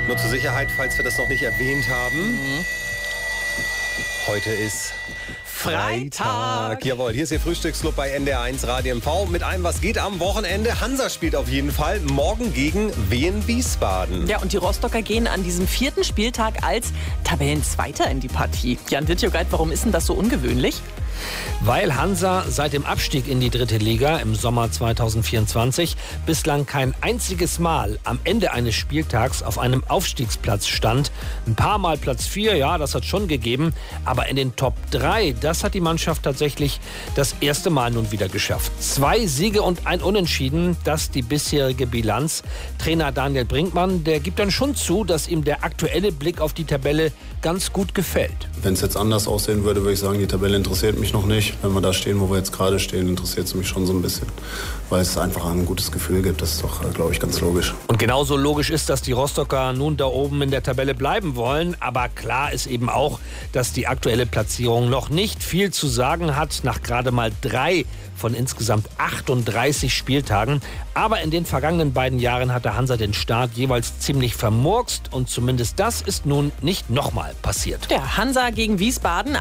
Nur zur Sicherheit, falls wir das noch nicht erwähnt haben. Heute ist Freitag. Jawohl, hier ist Ihr Frühstücksclub bei NDR1 Radio MV mit allem, was geht am Wochenende. Hansa spielt auf jeden Fall morgen gegen Wien Wiesbaden. Ja, und die Rostocker gehen an diesem 4. Spieltag als Tabellenzweiter in die Partie. Jan Wittjogeit, warum ist denn das so ungewöhnlich? Weil Hansa seit dem Abstieg in die 3. Liga im Sommer 2024 bislang kein einziges Mal am Ende eines Spieltags auf einem Aufstiegsplatz stand. Ein paar Mal Platz 4, ja, das hat schon gegeben. Aber in den Top 3, das hat die Mannschaft tatsächlich das erste Mal nun wieder geschafft. 2 Siege und ein Unentschieden, das die bisherige Bilanz. Trainer Daniel Brinkmann, der gibt dann schon zu, dass ihm der aktuelle Blick auf die Tabelle ganz gut gefällt. Wenn es jetzt anders aussehen würde, würde ich sagen, die Tabelle interessiert mich noch nicht. Wenn wir da stehen, wo wir jetzt gerade stehen, interessiert es mich schon so ein bisschen, weil es einfach ein gutes Gefühl gibt. Das ist doch, glaube ich, ganz logisch. Und genauso logisch ist, dass die Rostocker nun da oben in der Tabelle bleiben wollen. Aber klar ist eben auch, dass die aktuelle Platzierung noch nicht viel zu sagen hat, nach gerade mal 3 von insgesamt 38 Spieltagen. Aber in den vergangenen beiden Jahren hatte Hansa den Start jeweils ziemlich vermurkst. Und zumindest das ist nun nicht nochmal passiert. Der Hansa gegen Wiesbaden.